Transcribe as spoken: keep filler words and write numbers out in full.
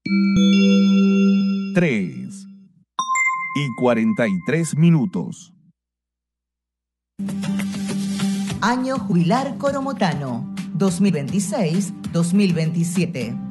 tres y cuarenta y tres minutos. Año jubilar coromotano dos mil veintiséis dos mil veintisiete.